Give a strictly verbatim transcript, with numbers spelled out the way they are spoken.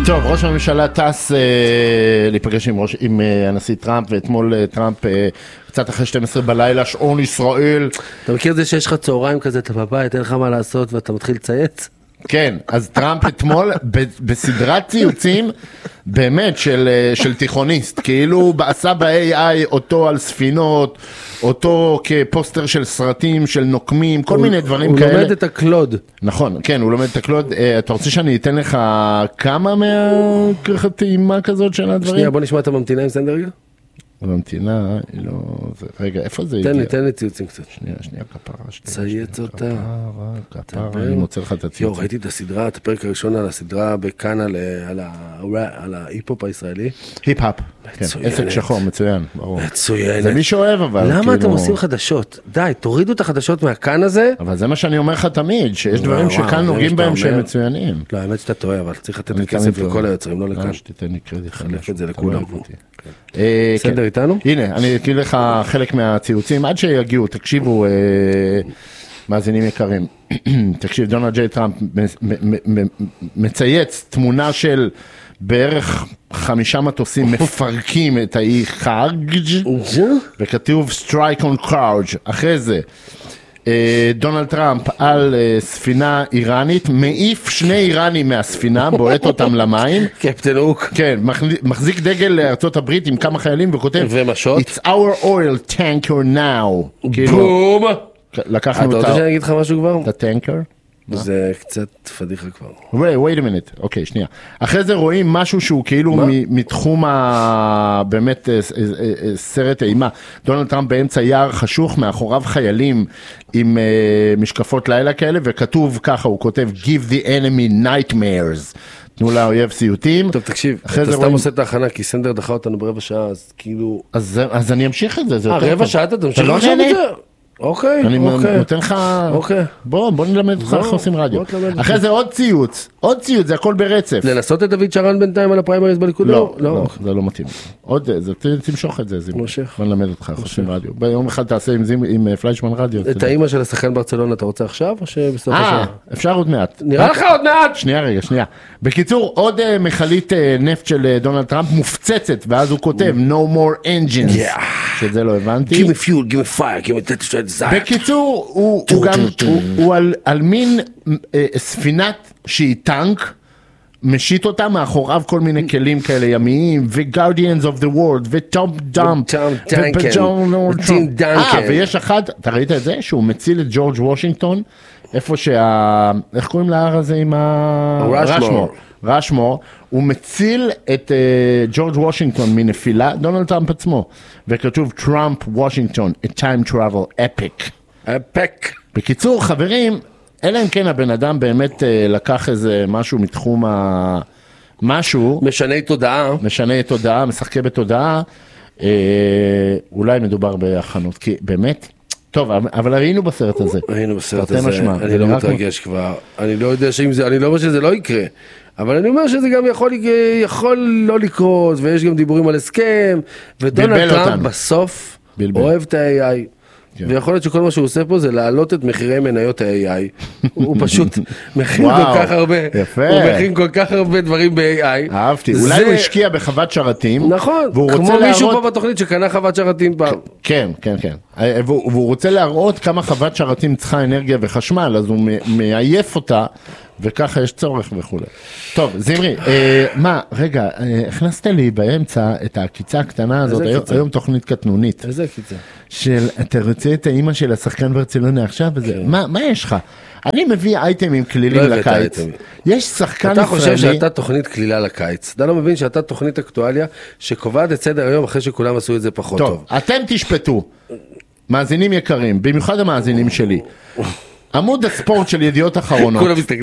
טוב, ראש הממשלה טס אה, להיפגש עם, ראש, עם אה, הנשיא טראמפ, ואתמול אה, טראמפ אה, קצת אחרי שתים עשרה בלילה, שעון ישראל. אתה מכיר את זה שיש לך צהריים כזה, אתה בבית, אין לך מה לעשות ואתה מתחיל לצייץ? כן, אז טראמפ אתמול ב- בסדרת ציוצים באמת של, של תיכוניסט, כאילו עשה ב-איי איי אותו על ספינות, אותו כפוסטר של סרטים, של נוקמים, כל הוא, מיני דברים הוא כאלה. הוא לומד את הקלוד. נכון, כן, הוא לומד את הקלוד. אתה רוצה שאני אתן לך כמה מהככה טעימה כזאת של הדברים? שנייה, בוא נשמע את הממתינה עם סנדרגה. הממתינה, היא לא... זה, רגע, איפה זה תן הגיע? לי, תן לי ציוצים קצת. שנייה, שנייה, כפרה. צייץ אותה. כפרה, כפרה, אני מוצא לך את הציוצים. יו, ראיתי את הסדרה, את הפרק הראשון על הסדרה בכאן על, על, ה- על ההיפ-הופ הישראלי. היפ-הופ, כן, מצוינת. עסק שחור, מצוין, ברור. מצוינת. זה מי שאוהב אבל. למה כאילו... אתם עושים חדשות? די, תורידו את החדשות מהכאן הזה. אבל זה מה שאני אומר לך תמיד, שיש דברים וואו, שכאן זה נוגעים שאתה בהם אומר. שהם מצוינים. לא, האמת שאתה טועה, אבל צריך לתת אני את הכסף תמיד טועה. לכל היוצרים, לא לכאן. אה, שתיתן לי קרדיט. חלק את זה אתה לכולם. לא אוהב אותי. אה, בסדר כן. איתנו? הנה, אני אקריא לך חלק מהציוצים, עד שיגיעו, תקשיבו, אה, מאזינים יקרים. תקשיב, דונלד ג'יי טראמפ מ- מ- מ- מצייץ תמונה של בערך חמישה מטוסים מפרקים את האי חארג' וכתוב strike on Courage. אחרי זה, אה, דונלד טראמפ על אה, ספינה איראנית, מעיף שני איראנים מהספינה, בועט אותם למים. קפטן הוק. כן, מחזיק- מחזיק דגל לארצות הברית עם כמה חיילים וכותב ומשות? It's our oil tanker now. כאילו, בום! לקחנו אתה את רוצה ה- שאני אגיד לך משהו כבר? את הטנקר. זה קצת פדיחה כבר. wait, wait a minute, אוקיי, שנייה. אחרי זה רואים משהו שהוא כאילו מ- מתחום ה... באמת אה, אה, אה, סרט אימה. דונלד טראמפ באמצע יער חשוך, מאחוריו חיילים עם אה, משקפות לילה כאלה, וכתוב ככה, הוא כותב Give the enemy nightmares. תנו לאויב סיוטים. טוב, תקשיב, אחרי אתה זה סתם רואים- עושה את ההכנה, כי סנדר דחה אותנו ברבע שעה, אז כאילו... אז זה- אז אני אמשיך את זה, זה אה, יותר רבע טוב. שעה אתה תמשיך אתה לא עכשיו נהנה? את זה? אוקיי, אני אוקיי. נותן לך, אוקיי. בוא, בוא נלמד אותך בוא, איך עושים רדיו. בוא תלמד אחרי אותי. זה עוד ציוץ, עוד ציוץ, זה הכל ברצף. לנסות את דוד שרן בינתיים על הפריימריז בליכוד? לא, לא, זה לא מתאים. עוד, זה, תמשוך את זה, זימי. מושך. בוא נלמד אותך איך עושים רדיו. ביום אחד תעשה עם זימי, עם פליישמן רדיו. את האימא של השחקן ברצלונה אתה רוצה עכשיו, או שבסוף אה, השעה? אפשר עוד מעט. נראה לך עוד מעט! שנייה רגע, שנייה. בקיצור, עוד אה, מכלית אה, נפט של אה, דונלד טראמפ מופצצת, ואז הוא כותב no more engines, Yeah. שזה לא הבנתי. Give me fuel, give me fire, give me that shit, זק. בקיצור, הוא, הוא גם, הוא, הוא על, על מין אה, ספינת שהיא טנק, משית אותה מאחוריו כל מיני כלים כאלה ימיים, ו-Guardians of the World, ו-Top Dump, ו-Tom Duncan, ו-Tim Duncan. אה, ויש אחד, אתה ראית את זה? שהוא מציל את ג'ורג' וושינגטון, איפה שה... איך קוראים להר הזה עם ה... רשמור. רשמור, הוא מציל את uh, ג'ורג' וושינגטון מנפילה, דונלד טראמפ עצמו, וכתוב טראמפ וושינגטון, a time travel epic. הפק. בקיצור, חברים, אלא אם כן הבן אדם באמת אה, לקח איזה משהו מתחום ה... משהו, משני תודעה. משנה תודעה, משחקי בתודעה, אה, אולי מדובר בהכנות, כי באמת, טוב, אבל היינו בסרט הזה. היינו בסרט תרתי הזה, משמע. אני לא רק- מתרגש כבר, אני לא יודע שאם זה, אני לא אומר שזה לא יקרה, אבל אני אומר שזה גם יכול, יכול לא לקרות, ויש גם דיבורים על הסכם, ודונלד בלבל טראמפ אותנו. בסוף בלבל. אוהב את ה-איי איי, כן. ויכול להיות שכל מה שהוא עושה פה זה להעלות את מחירי מניות ה-איי איי, הוא פשוט מכין וואו, כל כך הרבה, יפה. הוא מכין כל כך הרבה דברים ב-איי איי, אהבתי, זה- אולי הוא השקיע בחוות שרתים, נכון, והוא כמו רוצה מישהו להראות... פה בתוכנית שקנה חוות שרתים פעם, כן, כן, כן. והוא, והוא רוצה להראות כמה חוות שרתים צריכה אנרגיה וחשמל, אז הוא מ- מעייף אותה, וככה יש צורך וכו'. טוב, זמרי, אה, מה, רגע, אה, הכנסת לי באמצע את העקיצה הקטנה הזאת, איזה היום, עקיצה? היום תוכנית קטנונית, איזה קיצה. של אתה רוצה את האימא של השחקן ברצלונה עכשיו, וזה, מה, מה יש לך? אני מביא אייטמים כלילים לא הבאת לקיץ, אייטמים. יש שחקן אתה חושב ישראלי, שאתה תוכנית כלילה לקיץ, אתה לא מבין שאתה תוכנית אקטואליה שקובעת את סדר היום אחרי שכולם עשו את זה פחות טוב. טוב, אתם תשפטו, מאזינים יקרים, במיוחד המאזינים שלי, עמוד הספורט של ידיעות אחרונות, כולם מסתכלים